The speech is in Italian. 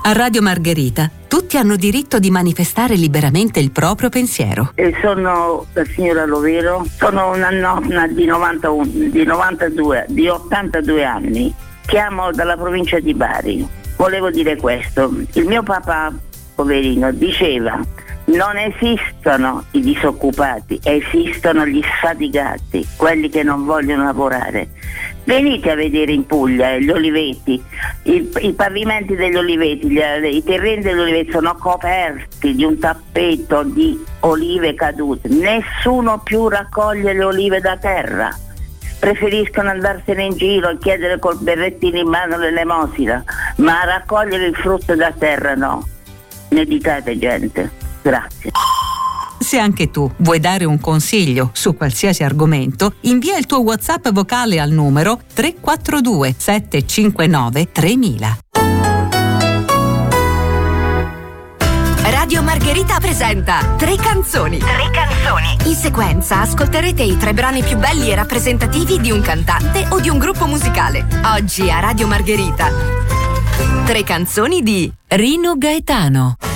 A Radio Margherita tutti hanno diritto di manifestare liberamente il proprio pensiero. Sono la signora Lovero, sono una nonna di 82 anni. Chiamo dalla provincia di Bari. Volevo dire questo: il mio papà, poverino, diceva: non esistono i disoccupati, esistono gli sfaticati, quelli che non vogliono lavorare. Venite a vedere in Puglia gli oliveti, i pavimenti degli oliveti, i terreni degli oliveti sono coperti di un tappeto di olive cadute. Nessuno più raccoglie le olive da terra. Preferiscono andarsene in giro e chiedere col berrettino in mano l'elemosina, ma raccogliere il frutto da terra no. Meditate, gente. Grazie. Se anche tu vuoi dare un consiglio su qualsiasi argomento, invia il tuo WhatsApp vocale al numero 342 759 3000. Radio Margherita presenta Tre canzoni. In sequenza ascolterete i 3 brani più belli e rappresentativi di un cantante o di un gruppo musicale. Oggi a Radio Margherita 3 canzoni di Rino Gaetano.